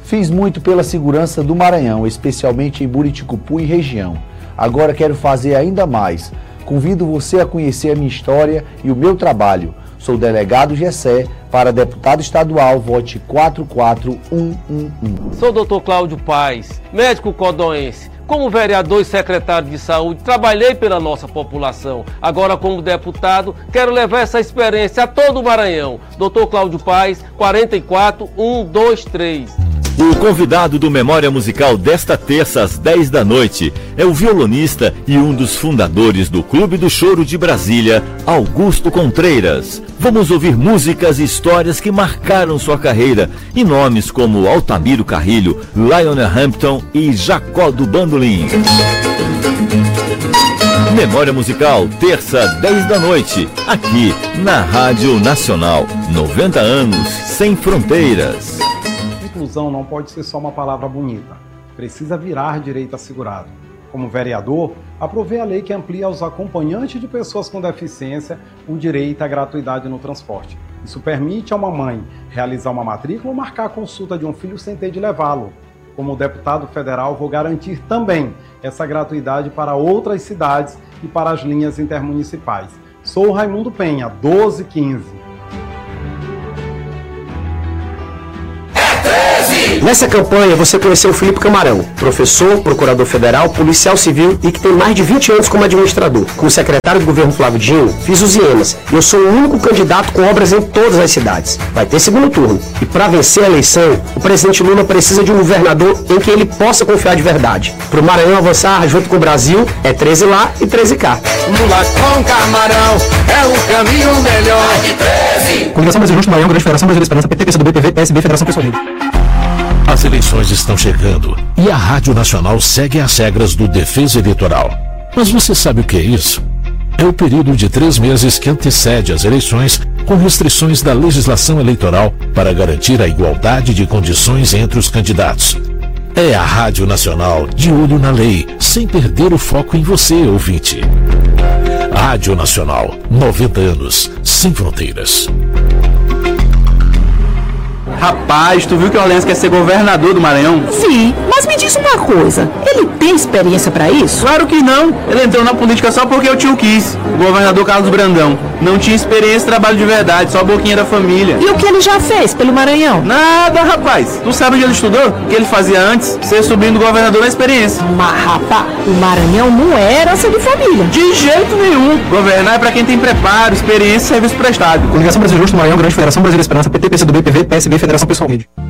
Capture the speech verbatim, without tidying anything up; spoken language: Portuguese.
Fiz muito pela segurança do Maranhão, especialmente em Buriticupu e região. Agora quero fazer ainda mais. Convido você a conhecer a minha história e o meu trabalho. Sou o delegado Gessé, para deputado estadual, vote quatro quatro um um um. Sou o doutor Cláudio Paes, médico codonense. Como vereador e secretário de saúde, trabalhei pela nossa população. Agora, como deputado, quero levar essa experiência a todo o Maranhão. doutor Cláudio Paes, quatro quatro um dois três. O convidado do Memória Musical desta terça às dez da noite é o violonista e um dos fundadores do Clube do Choro de Brasília, Augusto Contreiras. Vamos ouvir músicas e histórias que marcaram sua carreira e nomes como Altamiro Carrilho, Lionel Hampton e Jacó do Bandolim. Memória Musical, terça, dez da noite, aqui na Rádio Nacional. noventa anos sem fronteiras. Inclusão não pode ser só uma palavra bonita. Precisa virar direito assegurado. Como vereador, aprovei a lei que amplia aos acompanhantes de pessoas com deficiência o direito à gratuidade no transporte. Isso permite a uma mãe realizar uma matrícula ou marcar a consulta de um filho sem ter de levá-lo. Como deputado federal, vou garantir também essa gratuidade para outras cidades e para as linhas intermunicipais. Sou o Raimundo Penha, doze quinze. Nessa campanha você conheceu o Felipe Camarão, professor, procurador federal, policial civil e que tem mais de vinte anos como administrador. Como secretário do governo Flávio Dino, fiz os IEMAS e eu sou o único candidato com obras em todas as cidades. Vai ter segundo turno. E para vencer a eleição, o presidente Lula precisa de um governador em quem ele possa confiar de verdade. Para o Maranhão avançar junto com o Brasil, é treze lá e treze cá. Lula com Camarão é o caminho melhor. Coligação Brasil Justo, Maranhão, Grande Federação Brasileira Esperança, P T, P C do B, P V, P S B, Federação Pessoal Livre. As eleições estão chegando e a Rádio Nacional segue as regras do Defesa Eleitoral. Mas você sabe o que é isso? É o período de três meses que antecede as eleições, com restrições da legislação eleitoral para garantir a igualdade de condições entre os candidatos. É a Rádio Nacional de olho na lei, sem perder o foco em você, ouvinte. Rádio Nacional, noventa anos, sem fronteiras. Rapaz, tu viu que o Orleans quer ser governador do Maranhão? Vi, mas me diz uma coisa, ele tem experiência pra isso? Claro que não, ele entrou na política só porque o tio quis. O governador Carlos Brandão não tinha experiência e trabalho de verdade, só a boquinha da família. E o que ele já fez pelo Maranhão? Nada, rapaz. Tu sabe onde ele estudou? O que ele fazia antes? Ser sobrinho do governador na experiência. Mas, rapaz, o Maranhão não é herança de família. De jeito nenhum. Governar é pra quem tem preparo, experiência e serviço prestado. Coligação Brasil Justo, Maranhão, Grande Federação Brasileira Esperança, P T, P C do B, P V, P S B, Federação Pessoal Rede.